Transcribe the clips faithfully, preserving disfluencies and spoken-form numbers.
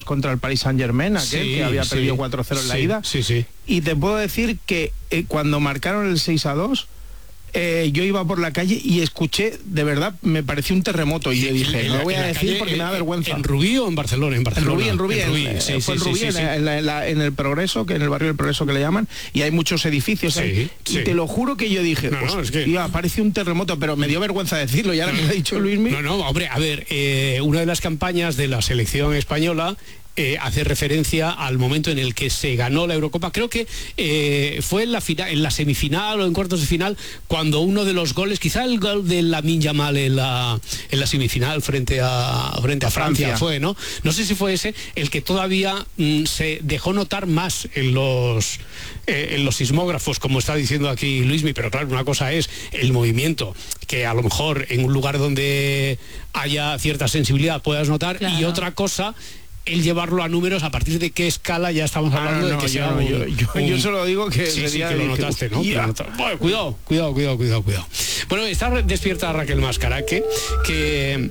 contra el Paris Saint-Germain, aquel Sí, que había sí, perdido cuatro cero en la sí, ida. sí, sí. Y te puedo decir que eh, cuando marcaron el seis a dos, Eh, yo iba por la calle y escuché, de verdad, me pareció un terremoto y yo dije, En no la- lo voy en a la decir calle, porque me da en- vergüenza. ¿En Rubí o en Barcelona? En En Barcelona. Rubí, en Rubí, En Rubí, en- sí, eh, fue en sí, Rubí, sí, en, sí. en la- en la- en el Progreso, que en el barrio del Progreso que le llaman, y hay muchos edificios Sí, ahí. sí. Y te lo juro que yo dije, No, no, es que- hostia, parece un terremoto, pero me dio vergüenza decirlo, y ahora que me ha dicho Luismi. No, no, hombre, a ver, eh, una de las campañas de la selección española eh, hace referencia al momento en el que se ganó la Eurocopa. Creo que eh, fue en la, final, en la semifinal o en cuartos de final, cuando uno de los goles, quizá el gol de Lamine Yamal en la, en la semifinal frente a, frente a Francia, Francia. fue, ¿no? No sé si fue ese el que todavía mm, se dejó notar más en los, eh, en los sismógrafos, como está diciendo aquí Luismi, pero claro, una cosa es el movimiento, que a lo mejor en un lugar donde haya cierta sensibilidad puedas notar, Claro. y otra cosa el llevarlo a números, a partir de qué escala ya estamos Ah, hablando no, de no, que yo sea no, un- yo- yo- un- yo solo digo que sí, ese sí, día que lo dije, notaste, ¿no? Que "Hostia". lo notaste. Bueno, cuidado, cuidado, cuidado, cuidado, cuidado. Bueno, está despierta Raquel Máscara, que, que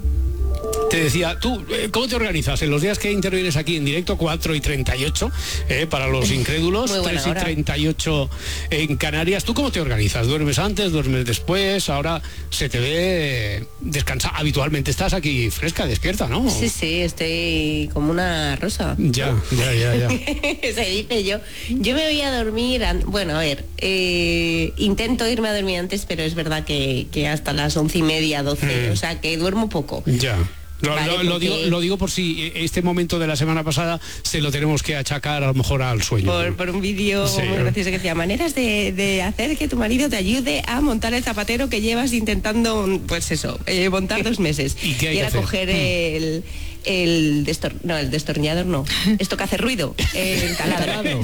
te decía, tú, eh, ¿cómo te organizas? En los días que intervienes aquí en directo, cuatro y treinta y ocho, eh, para los incrédulos, Muy buena tres y hora. treinta y ocho en Canarias. ¿Tú cómo te organizas? ¿Duermes antes, duermes después? Ahora se te ve descansar. Habitualmente estás aquí fresca, despierta, ¿no? Sí, sí, estoy como una rosa. Ya, ya, ya, ya. Se dice yo. Yo me voy a dormir, an- bueno, a ver, eh, intento irme a dormir antes, pero es verdad que, que hasta las once y media, doce, Mm. o sea que duermo poco. Ya. Lo, Vale, lo- lo porque- digo, lo digo por si este momento de la semana pasada se lo tenemos que achacar a lo mejor al sueño. Por, por un vídeo Sí. muy gracioso que decía, maneras de, de hacer que tu marido te ayude a montar el zapatero que llevas intentando, pues eso, eh, montar dos meses. ¿Y qué hay que era hacer? coger el... El, destor no, el destornillador no. Esto que hace ruido. El taladro.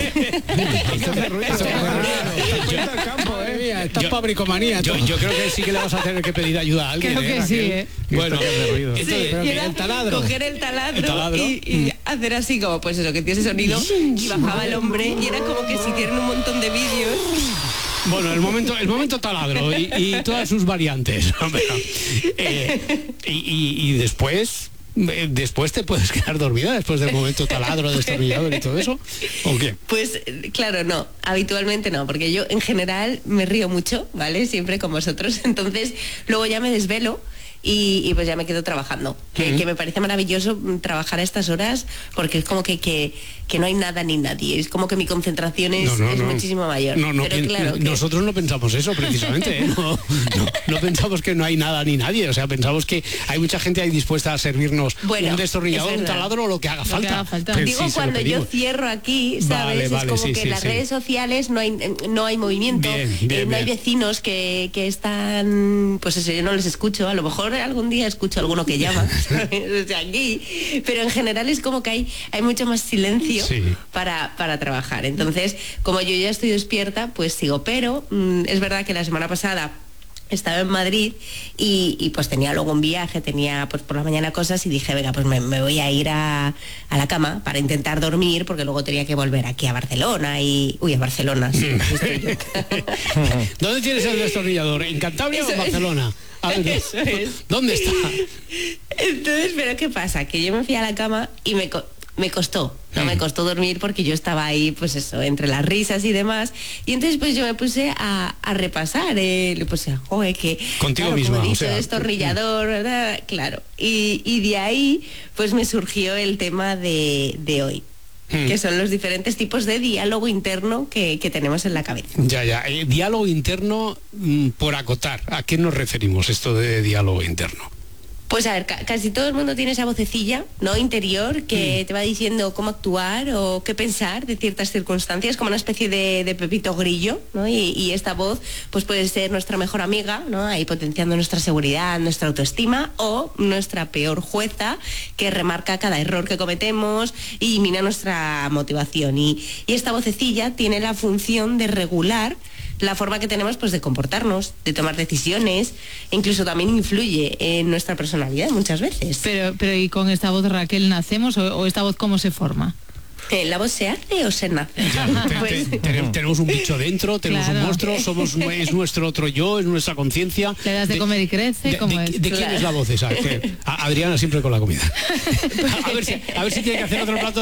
Madre mía, estás Yo- pa' bricomanía. Yo, tú. yo creo que sí que le vas a tener que pedir ayuda a alguien. Creo ¿eh, que sí, Raquel? ¿eh? Bueno, Esto que hace ruido. entonces, Sí, pero y que era el taladro. coger el taladro, El taladro. y, y hacer así como, pues eso, que tiene ese sonido, y bajaba el hombre, y era como que si tienen un montón de vídeos. bueno, el momento, el momento taladro y, y todas sus variantes. Hombre, eh, y, y- y después, eh, después te puedes quedar dormida después del momento taladro, destornillador y todo eso. ¿O qué? Pues eh, claro, no, habitualmente no, porque yo en general me río mucho, ¿vale? Siempre con vosotros, entonces luego ya me desvelo. Y, y pues ya me quedo trabajando, que, Ujú. que me parece maravilloso mm, trabajar a estas horas, porque es como que, que, que no hay nada ni nadie, es como que mi concentración es, No, no, es no. muchísimo mayor. No, no, pero pi- claro, que- nosotros no pensamos eso precisamente, ¿eh? no, no, no pensamos que no hay nada ni nadie, o sea, pensamos que hay mucha gente ahí dispuesta a servirnos Bueno, un destornillador, es un verdad. taladro o lo que haga que falta. haga falta. Pues Digo, sí, se lo cuando yo pedimos. cierro aquí, ¿sabes? Vale, vale, es como sí, que sí, en las sí. redes sociales no hay no hay movimiento, Bien, bien, eh, no hay bien. vecinos que, que están, pues eso, yo no les escucho, a lo mejor algún día escucho alguno que llama, ¿sabes? O sea, aquí, pero en general es como que hay, hay mucho más silencio Sí. para, para trabajar. Entonces, como yo ya estoy despierta, pues sigo, pero mm, es verdad que la semana pasada estaba en Madrid y, y, pues tenía luego un viaje, tenía pues por la mañana cosas y dije, venga, pues me, me voy a ir a, a la cama para intentar dormir porque luego tenía que volver aquí a Barcelona y... Uy, a Barcelona, sí. estoy yo. ¿Dónde tienes el destornillador? ¿En Cantabria Eso o en es. Barcelona? A ver, Eso es. ¿dónde está? Entonces, pero ¿qué pasa? Que yo me fui a la cama y me, co- me costó, no me costó dormir porque yo estaba ahí, pues eso, entre las risas y demás. Y entonces pues yo me puse a, a repasar, eh, le puse, joder, que... Contigo claro, misma, como he o dicho, sea. destornillador, ¿verdad? Claro. Y, y de ahí pues me surgió el tema de, de hoy, Hmm. que son los diferentes tipos de diálogo interno que, que tenemos en la cabeza. Ya, ya. Eh, diálogo interno, mm, por acotar. ¿A qué nos referimos esto de diálogo interno? Pues a ver, ca- casi todo el mundo tiene esa vocecilla, ¿no? Interior, que te va diciendo cómo actuar o qué pensar de ciertas circunstancias, como una especie de, de Pepito Grillo, ¿no? Y, y esta voz, pues puede ser nuestra mejor amiga, ¿no? Ahí potenciando nuestra seguridad, nuestra autoestima, o nuestra peor jueza, que remarca cada error que cometemos y mina nuestra motivación. Y, y esta vocecilla tiene la función de regular la forma que tenemos pues de comportarnos, de tomar decisiones, e incluso también influye en nuestra personalidad muchas veces. Pero, pero ¿y con esta voz, Raquel, nacemos o, o esta voz cómo se forma? Eh, ¿La voz se hace o se nace? Ya, te- Pues- te- tenemos, tenemos un bicho dentro, tenemos Claro. un monstruo, somos, es nuestro otro yo, es nuestra conciencia. Le das de comer y crece, ¿De, ¿cómo de- es? de quién Claro. es la voz esa? Que- a- Adriana siempre con la comida. A, a ver si, a ver si tiene que hacer otro plato